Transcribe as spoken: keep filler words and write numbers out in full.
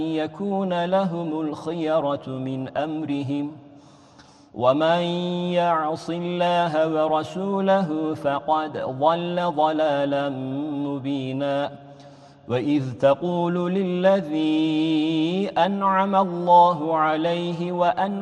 يكون لهم الخيرة من أمرهم ومن يعص الله ورسوله فقد ضل ضلالا مبينا وإذ تقول للذي أنعم الله عليه وأنعم